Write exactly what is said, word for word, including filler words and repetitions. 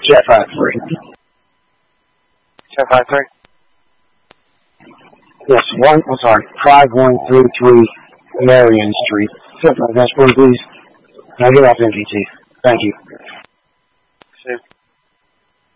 Chat five three. Chat five three. Yes, one. I'm sorry, five one three three Marion Street. That's one, please. Now get off M P T. Thank you.